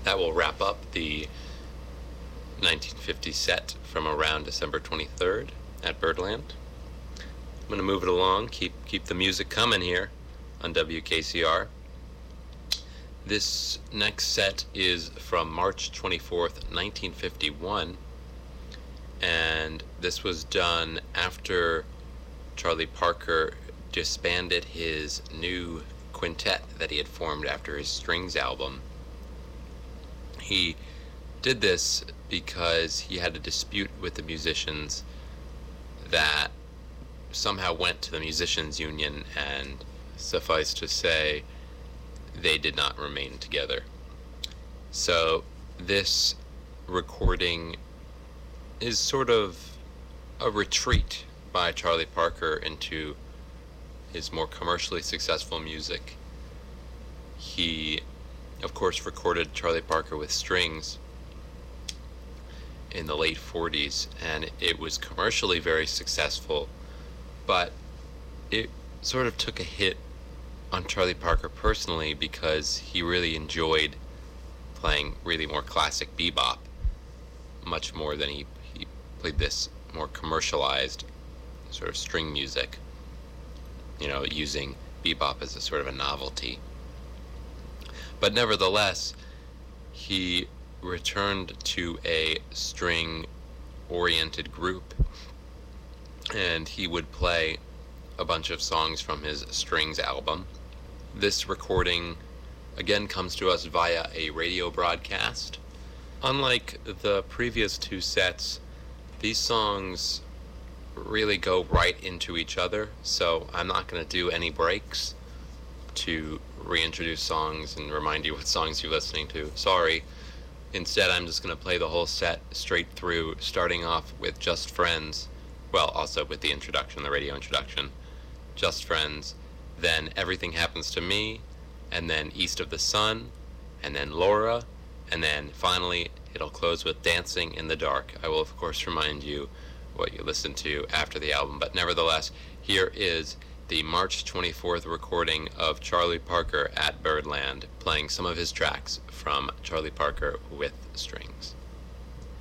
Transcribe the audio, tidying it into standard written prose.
That will wrap up the 1950 set from around December 23rd at Birdland. I'm going to move it along, keep the music coming here on WKCR. This next set is from March 24th, 1951, and this was done after Charlie Parker disbanded his new quintet that he had formed after his Strings album. He did this because he had a dispute with the musicians that somehow went to the musicians union, and suffice to say, they did not remain together. So this recording is sort of a retreat by Charlie Parker into his more commercially successful music. He, of course, recorded Charlie Parker with Strings in the late 40s, and it was commercially very successful, but it sort of took a hit on Charlie Parker personally because he really enjoyed playing really more classic bebop, much more than he played this more commercialized sort of string music, using bebop as a sort of a novelty. But nevertheless, he returned to a string-oriented group, and he would play a bunch of songs from his Strings album. This recording again comes to us via a radio broadcast. Unlike the previous two sets, these songs really go right into each other, so I'm not going to do any breaks to reintroduce songs and remind you what songs you're listening to. Sorry. Instead, I'm just going to play the whole set straight through, starting off with Just Friends, well, also with the introduction, the radio introduction, Just Friends, then Everything Happens to Me, and then East of the Sun, and then Laura, and then finally it'll close with Dancing in the Dark. I will, of course, remind you what you listen to after the album, but nevertheless, here is the March 24th recording of Charlie Parker at Birdland, playing some of his tracks from Charlie Parker with Strings.